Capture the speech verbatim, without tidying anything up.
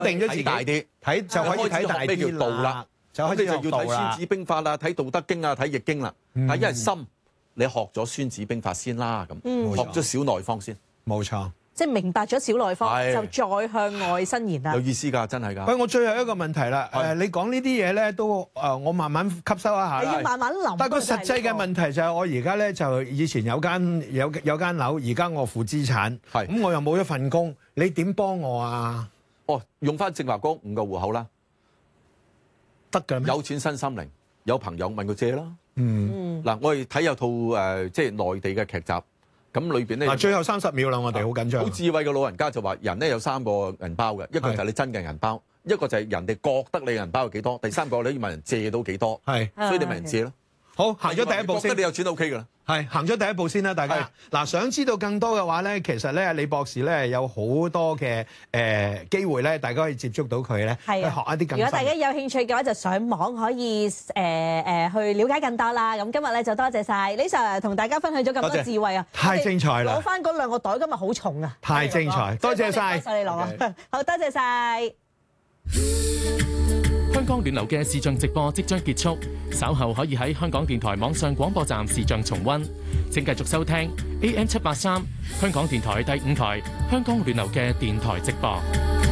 定咗自己大啲， 睇就可以睇大咩叫啲道啦。 就開始咁你就要睇《孫啦。 子兵法》啦，睇《道德經》啊，睇《易經》啦。 嗯但係因為深，你學咗《孫子兵法》先啦，咁嗯學咗小內方先， 冇錯。 即係明白咗小內方， 係就再向外伸延啦有。意思㗎，真係㗎。 喂，我最後一個問題啦。誒、 係你講呢啲嘢咧，都誒，我慢慢吸收一下啦。 你要慢慢諗。 但係個實際嘅問題就係我而家咧就以前有間有有間樓，而家我負資產， 係咁我又冇一份工，你點幫我啊？ 哦，用翻正話嗰五個戶口啦， 得㗎咩？ 有錢新心靈，有朋友問佢借啦。 嗯。 嗯， 嗱，我哋睇有套誒，即係內地嘅劇集，咁裏邊咧嗱，最後三十秒啦，我哋好緊張好。智慧嘅老人家就話：人咧有三個銀包嘅，一個就係你真嘅銀包，一個就係人哋覺得你銀包有幾多，第三個你要問人借到幾多， 係所以你問人借咯。 好，行咗第一步先覺得你。有錢 O K 㗎啦。 係行咗第一步先啦，大家嗱，想知道更多嘅話咧，其實咧李博士咧有好多嘅誒機會咧，大家可以接觸到佢咧，去學係啊一啲更如果大家深。 有興趣嘅話，就上網可以誒誒、呃、去了解更多啦。咁今日咧就多謝晒李 Sir 同大家分享咗咁多多謝智慧啊！ 太精彩啦攞翻嗰兩個袋今日好重啊！ 太精彩多謝晒多謝你羅啊！好多謝晒。 香港暖流嘅視像直播即將結束，稍後可以喺香港電台網上廣播站視像重溫。請繼續收聽 A M 七八三香港電台第五台香港暖流嘅電台直播。